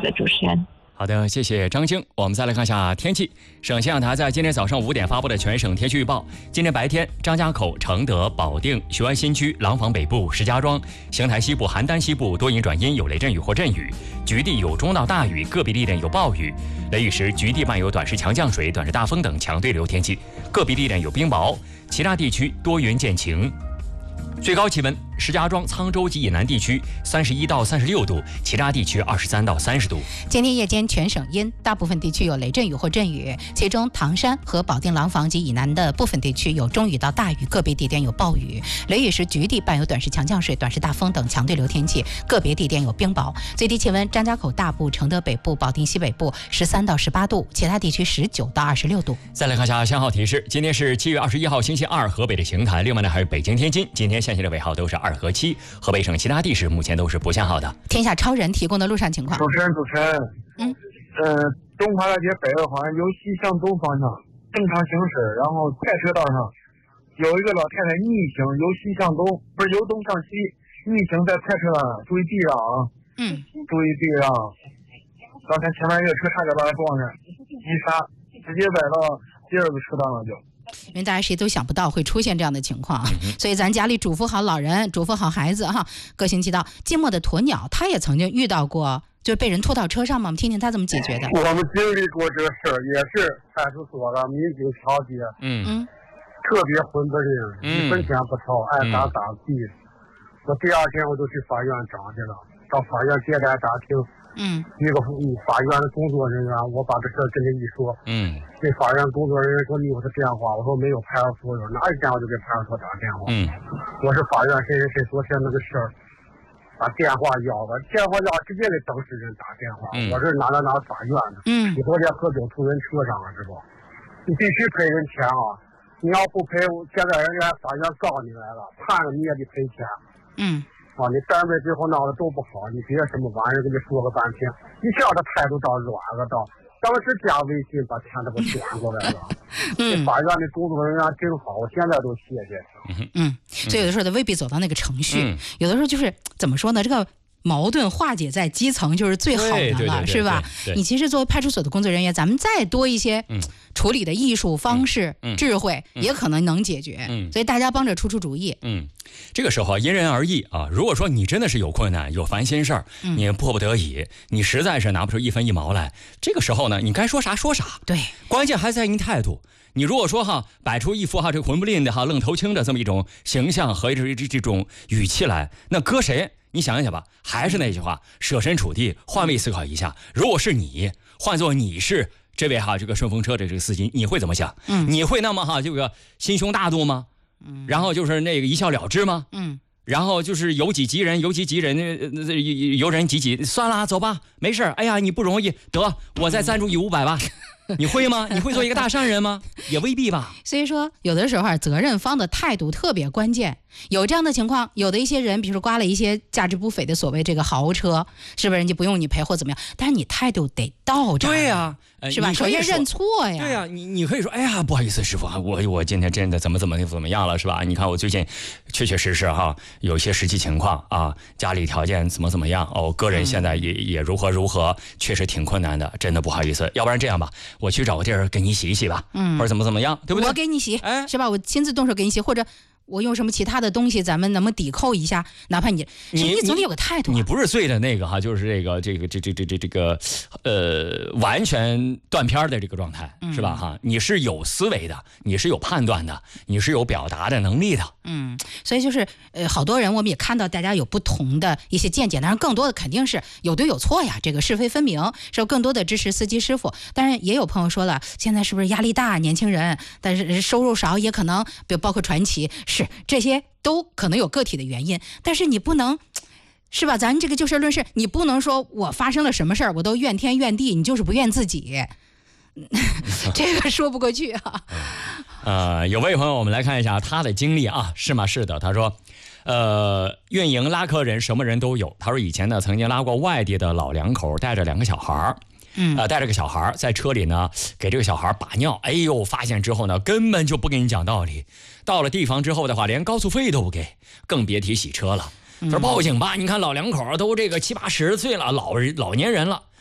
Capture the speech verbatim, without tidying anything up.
的，主持人。 好的，谢谢张晶。我们再来看一下天气。省气象台在今天早上五点发布的全省天气预报：今天白天，张家口、承德、保定、雄安新区、廊坊北部、石家庄、邢台西部、邯郸西部多云转阴，有雷阵雨或阵雨，局地有中到大雨，个别地点有暴雨。雷雨时，局地伴有短时强降水、短时大风等强对流天气，个别地点有冰雹，其他地区多云见晴。最高气温，石家庄、沧州及以南地区三十一到三十六度，其他地区二十三到三十度。 今天夜间全省阴，大部分地区有雷阵雨或阵雨，其中唐山和保定、廊坊及以南的部分地区有中雨到大雨，个别地点有暴雨。雷雨时，局地伴有短时强降水、短时大风等强对流天气，个别地点有冰雹。最低气温，张家口大部、承德北部、保定西北部十三到十八度，其他地区十九到二十六度。 再来看一下限号提示，今天是七月二十一号星期二，河北的邢台，另外呢还有北京、天津，今天限行的尾号都是二和七。河北省其他地市目前都是不限号的。 天下超人提供的路上情况。 主持人，主持人， 嗯， 呃，东华大街北二环由西向东方向正常行驶，然后快车道上有一个老太太逆行，由西向东，不是由东向西逆行在快车道上，注意避让啊！ 嗯， 注意避让。刚才前面一个车差点把他撞上，急刹，直接崴到第二个车道上就。 因为大家谁都想不到会出现这样的情况，所以咱家里嘱咐好老人，嘱咐好孩子哈。各行其道。寂寞的鸵鸟他也曾经遇到过，就是被人拖到车上嘛，我们听听他怎么解决的。 我们经历过这个事儿，也是派出所的民警调解， 嗯嗯， 特别混不吝，一分钱不掏，爱咋咋地。我第二天我就去法院找去了，到法院接待大厅。 嗯， 一个法院的工作人员，我把这事儿跟他一说， 嗯， 这法院工作人员说你有他电话，我说没有派出所有，哪一天我就给派出所打电话， 嗯， 我是法院谁谁谁昨天那个事儿，把电话要了，电话要直接给当事人打电话， 嗯、 我是哪哪哪法院的， 嗯， 你昨天喝酒吐人车上了是不？你必须赔人钱啊！你要不赔，现在人家法院告你来了，判了你也得赔钱， 嗯。 啊，你单位最后闹得都不好，你别什么玩意儿跟你说个半天，一下他态度到软了到，当时加微信把钱都给转过来了。嗯，法院的工作人员真好，我现在都谢谢他。 嗯，所以有的时候他未必走到那个程序， 嗯、 有的时候就是怎么说呢？这个矛盾化解在基层就是最好的了， 对对对对是吧？ 对对， 你其实作为派出所的工作人员，咱们再多一些处理的艺术方式、 嗯、 智慧， 嗯、 也可能能解决。 嗯， 所以大家帮着出出主意。 嗯，这个时候因人而异啊。如果说你真的是有困难、有烦心事儿， 嗯、 你迫不得已，你实在是拿不出一分一毛来，这个时候呢，你该说啥说啥。 对， 关键还在于你态度。你如果说哈摆出一副哈这个混不吝的哈愣头青的这么一种形象和这这这种语气来，那搁谁？你想一想吧，还是那句话，设身处地，换位思考一下。如果是你，换作你是这位哈这个顺风车的这个司机，你会怎么想？ 嗯， 你会那么哈这个心胸大度吗？嗯，然后就是那个一笑了之吗？ 嗯， 然后就是由己及人，由己及人，由人及己，算了，走吧，没事。哎呀，你不容易，得我再赞助你五百吧。你会吗？你会做一个大善人吗？也未必吧。 所以说，有的时候责任方的态度特别关键。有这样的情况，有的一些人，比如说刮了一些价值不菲的所谓这个豪车，是不是人家不用你赔或怎么样？但是你态度得到这儿， 对呀、啊呃， 是吧？首先认错呀。 对呀、啊，你你可以说，哎呀，不好意思，师傅啊，我我今天真的怎么怎么怎么样了，是吧？你看我最近确确实实哈，有些实际情况啊，家里条件怎么怎么样哦，个人现在也、嗯、也如何如何，确实挺困难的，真的不好意思。要不然这样吧，我去找个地儿给你洗一洗吧，嗯，或者怎么怎么样，对不对？ 我给你洗， 哎， 是吧？我亲自动手给你洗，或者。我用什么其他的东西，咱们能不能抵扣一下？哪怕你你总得有个态度、啊。 你不是最的那个哈，就是这个这个这这这这这个呃完全断片的这个状态、嗯、是吧哈？你是有思维的，你是有判断的，你是有表达的能力的。 嗯，所以就是呃好多人我们也看到大家有不同的一些见解，当然更多的肯定是有对有错呀，这个是非分明，是更多的支持司机师傅。当然也有朋友说了，现在是不是压力大，年轻人，但是收入少也可能，比如包括传奇。是这些都可能有个体的原因，但是你不能是吧？咱这个就事论事，你不能说我发生了什么事儿我都怨天怨地，你就是不怨自己，这个说不过去啊。 呃，有位朋友，我们来看一下他的经历啊，是吗？是的，他说，呃，运营拉客人什么人都有。他说以前呢，曾经拉过外地的老两口，带着两个小孩儿。 嗯， 呃，带着个小孩在车里呢，给这个小孩把尿，哎呦，发现之后呢，根本就不跟你讲道理。到了地方之后的话，连高速费都不给，更别提洗车了。他说报警吧，你看老两口都这个七八十岁了，老老年人了，